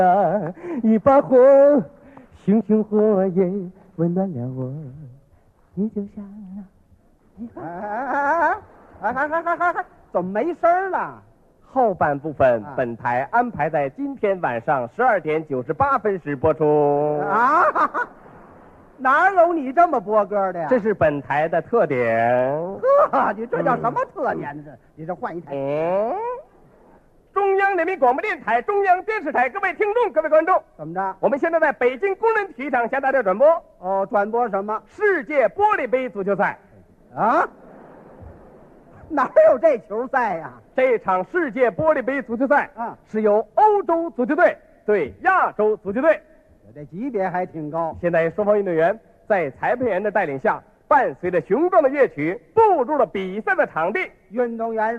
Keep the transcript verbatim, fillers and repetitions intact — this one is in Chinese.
一把火，熊熊火焰温暖了我，你就像那一把。 哎哎哎哎哎哎，怎么没声了？ 后半部分， 啊本台安排在今天晚上十二点九十八分时播出。 啊，哪有你这么播歌的呀？ 这是本台的特点。 呵，你这叫什么特点呢？这你这换一台。 嗯，中央人民广播电台、中央电视台，各位听众、各位观众， 怎么着？ 我们现在在北京工人体育场向大家转播哦，转播什么？ 世界玻璃杯足球赛。 啊？哪有这球赛呀？ 这场世界玻璃杯足球赛啊是由欧洲足球队对亚洲足球队。 我这级别还挺高。 现在双方运动员在裁判员的带领下，伴随着雄壮的乐曲，步入了比赛的场地。 运动员